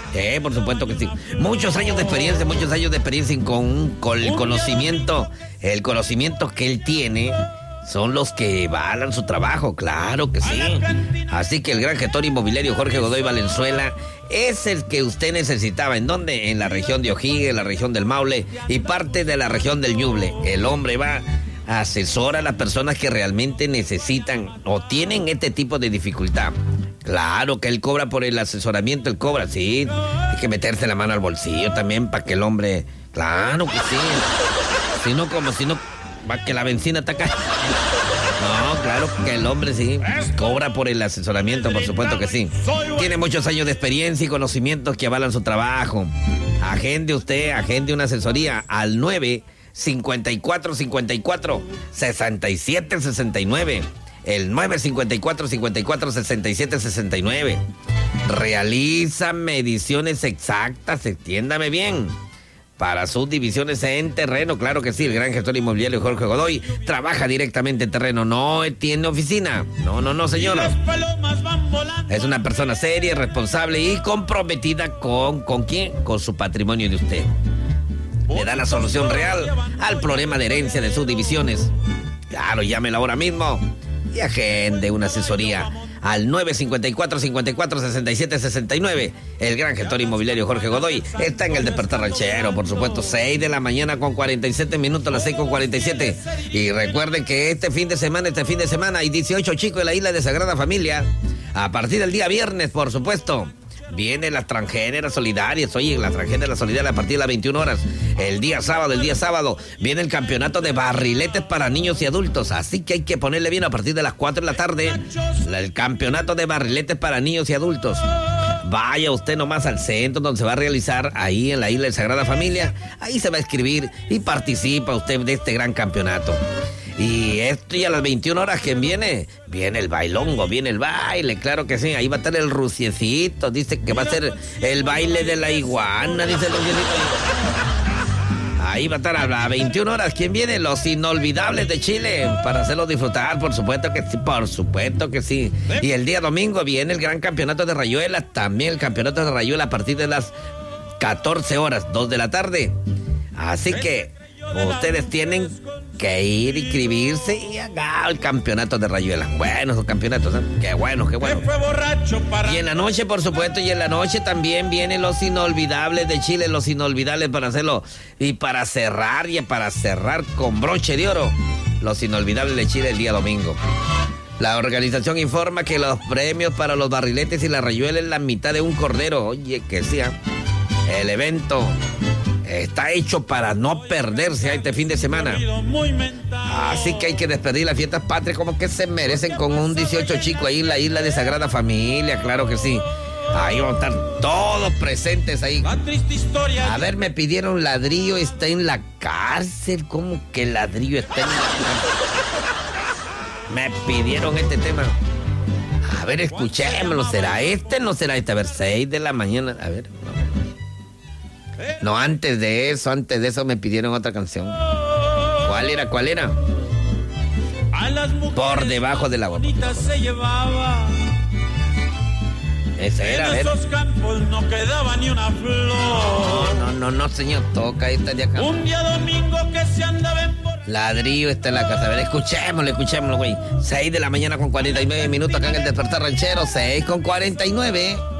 Por supuesto que sí. Muchos años de experiencia con el conocimiento que él tiene. Son los que avalan su trabajo, claro que sí. Así que el gran gestor inmobiliario Jorge Godoy Valenzuela es el que usted necesitaba. ¿En dónde? En la región de O'Higgins, la región del Maule y parte de la región del Ñuble. El hombre va, asesora a las personas que realmente necesitan o tienen este tipo de dificultad. Claro que él cobra por el asesoramiento, él cobra, sí. Hay que meterse la mano al bolsillo también para que el hombre... Claro que sí. Si no, va que la benzina está acá. No, claro que el hombre sí cobra por el asesoramiento, por supuesto que sí. Tiene muchos años de experiencia y conocimientos que avalan su trabajo. Agende una asesoría al 954-54-67-69. El 954-54-67-69. Realiza mediciones exactas, entiéndame bien, para sus divisiones en terreno. Claro que sí, el gran gestor inmobiliario Jorge Godoy trabaja directamente en terreno, no tiene oficina. No, señor. Es una persona seria, responsable y comprometida ¿con quién? Con su patrimonio de usted. Le da la solución real al problema de herencia de sus divisiones. Claro, llámelo ahora mismo y agende una asesoría al 954-54-67-69. El gran gestor inmobiliario Jorge Godoy está en el Despertar Ranchero, por supuesto, 6 de la mañana con 47 minutos, las 6:47. Y recuerden que este fin de semana hay 18 chicos en la isla de Sagrada Familia. A partir del día viernes, por supuesto, vienen las transgéneras solidarias. Oye, las transgéneras solidarias a partir de las 21 horas. El día sábado, viene el campeonato de barriletes para niños y adultos. Así que hay que ponerle bien a partir de las 4 de la tarde. El campeonato de barriletes para niños y adultos. Vaya usted nomás al centro donde se va a realizar, ahí en la isla de Sagrada Familia. Ahí se va a inscribir y participa usted de este gran campeonato. Y esto ya a las 21 horas, ¿quién viene? Viene el bailongo, viene el baile, claro que sí. Ahí va a estar el Ruciecito, dice que va a ser el baile de la iguana, dice el Ruciecito. Ahí va a estar a las 21 horas, ¿quién viene? Los Inolvidables de Chile, para hacerlos disfrutar, por supuesto que sí. Y el día domingo viene el gran campeonato de Rayuela, también el campeonato de Rayuela a partir de las 14 horas, 2 de la tarde. Así que ustedes tienen que ir, inscribirse y haga el campeonato de Rayuela. Buenos los campeonatos, ¿eh? Qué bueno. Y en la noche, por supuesto, también vienen los Inolvidables de Chile, los Inolvidables para hacerlo y para cerrar con broche de oro, los Inolvidables de Chile el día domingo. La organización informa que los premios para los barriletes y la Rayuela es la mitad de un cordero. Oye, que sea. El evento está hecho para no perderse este fin de semana. Así que hay que despedir las fiestas patrias como que se merecen con un 18 chico ahí en la isla de Sagrada Familia, claro que sí. Ahí van a estar todos presentes ahí. A ver, me pidieron Ladrillo está en la cárcel. ¿Cómo que Ladrillo está en la cárcel? Me pidieron este tema. A ver, escuchémoslo. ¿Será este? ¿No será este? A ver, 6 de la mañana. A ver, no, antes de eso me pidieron otra canción. ¿Cuál era? Por debajo del agua. Esa era, a ver. En esos campos no quedaba ni una flor. No, señor, toca esta de acá. Un día domingo que se andaba en Ladrillo está en la casa. A ver, escuchémoslo, güey. 6 de la mañana con 49 minutos acá en el Despertar Ranchero. 6 con 49.